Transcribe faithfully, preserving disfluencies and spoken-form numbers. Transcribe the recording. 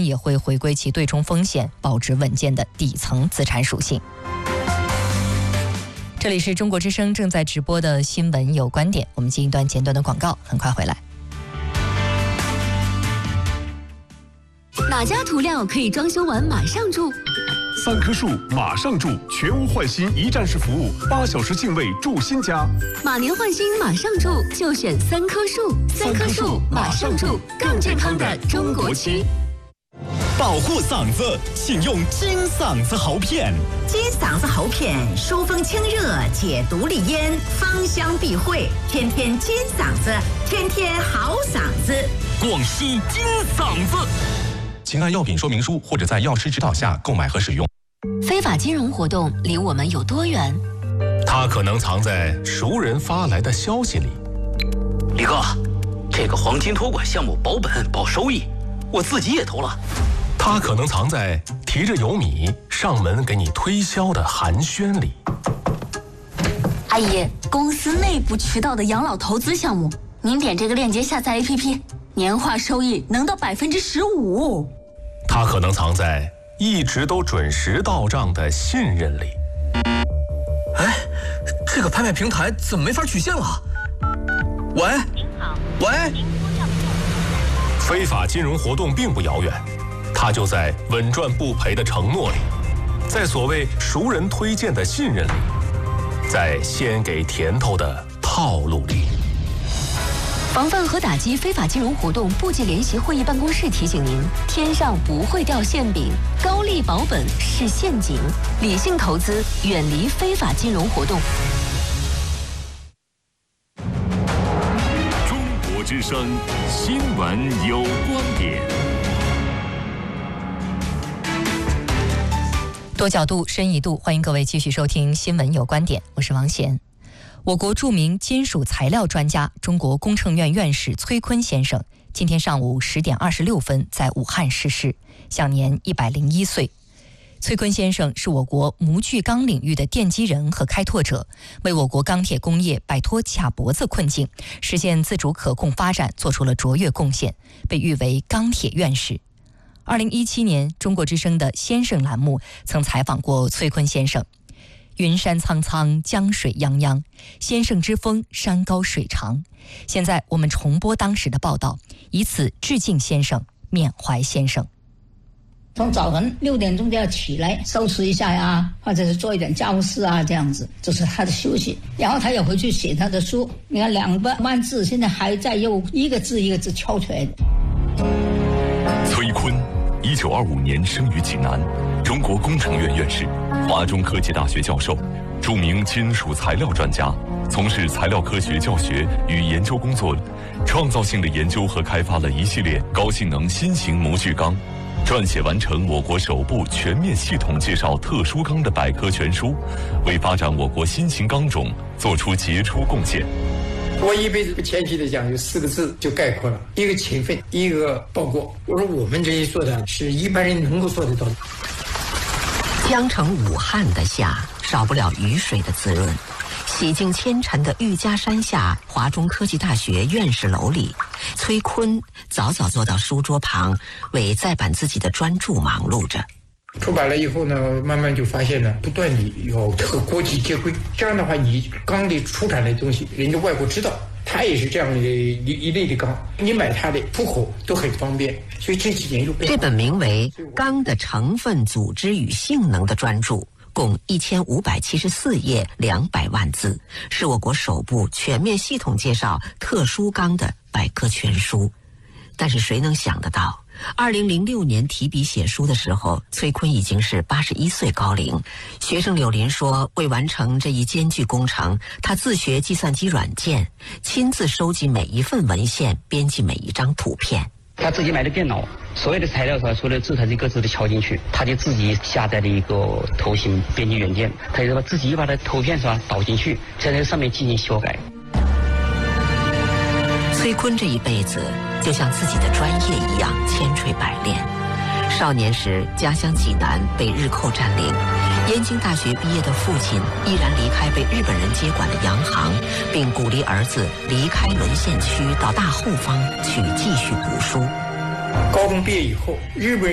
也会回归其对冲风险、保持稳健的底层资产属性。这里是中国之声正在直播的新闻有观点，我们进一段简短的广告，很快回来。 哪家涂料可以装修完马上住？ 三棵树马上住，全屋换新一站式服务，八小时净位住新家。 马年换新马上住，就选三棵树。三棵树马上住，更健康的中国区。 保护嗓子，请用金嗓子喉片。 金嗓子喉片疏风清热，解毒利咽，芳香避秽，天天金嗓子，天天好嗓子。 广西金嗓子。请按药品说明书或者在药师指导下购买和使用。 非法金融活动离我们有多远？ 它可能藏在熟人发来的消息里。 李哥，这个黄金托管项目保本保收益，我自己也投了。 它可能藏在提着油米上门给你推销的寒暄里。 阿姨，公司内部渠道的养老投资项目，您点这个链接下载 A P P， 年化收益能到百分之十五。 它可能藏在一直都准时到账的信任里。 哎，这个拍卖平台怎么没法取现了？喂， 您好， 喂， 您拨叫非法金融活动并不遥远，它就在稳赚不赔的承诺里，在所谓熟人推荐的信任里，在先给甜头的套路里。 防范和打击非法金融活动部际联席会议办公室提醒您：天上不会掉馅饼，高利保本是陷阱，理性投资，远离非法金融活动。 中国之声新闻有观点， 多角度、深一度，欢迎各位继续收听新闻有观点，我是王贤。我国著名金属材料专家、中国工程院院士崔坤先生今天上午十点二十六分在武汉逝世，享年一百零一岁。崔坤先生是我国模具钢领域的奠基人和开拓者，为我国钢铁工业摆脱卡脖子困境，实现自主可控发展做出了卓越贡献，被誉为钢铁院士。二零一七年，中国之声的先生栏目曾采访过崔坤先生。云山苍苍，江水泱泱，先生之风山高水长。现在我们重播当时的报道，以此致敬先生，缅怀先生。 从早晨六点钟就要起来收拾一下呀，或者是做一点家务事啊，这样子，这是他的休息。然后他也回去写他的书，你看两百万字，现在还在用一个字一个字敲出来的。 崔坤，一九二五年生于济南，中国工程院院士，华中科技大学教授，著名金属材料专家，从事材料科学教学与研究工作，创造性的研究和开发了一系列高性能新型模具钢，撰写完成我国首部全面系统介绍特殊钢的百科全书，为发展我国新型钢种做出杰出贡献。 我一辈子谦虚的讲，有四个字就概括了：一个勤奋，一个报国。我说我们这些做的是一般人能够做得到的。 江城武汉的夏，少不了雨水的滋润。洗净千尘的玉家山下华中科技大学院士楼里，崔坤早早坐到书桌旁，为再版自己的专著忙碌着。 出版了以后呢，慢慢就发现呢，不断地有这个国际接轨，这样的话，你钢的出产的东西，人家外国知道，它也是这样的一一类的钢，你买它的出口都很方便，所以这几年就变。 这本名为《钢的成分、组织与性能》的专著，共一千五百七十四页，两百万字，是我国首部全面系统介绍特殊钢的百科全书。但是谁能想得到，二零零六年提笔写书的时候，崔坤已经是八十一岁高龄。学生柳林说，为完成这一艰巨工程，他自学计算机软件，亲自收集每一份文献，编辑每一张图片。 他自己买的电脑，所有的材料是吧，所有的字他一个字的敲进去，他就自己下载了一个图形编辑软件，他就把自己把它图片是吧导进去，在这上面进行修改。 崔坤这一辈子就像自己的专业一样千锤百炼。少年时家乡济南被日寇占领，燕京大学毕业的父亲毅然离开被日本人接管的洋行，并鼓励儿子离开沦陷区到大后方去继续读书。 高中毕业以后，日本人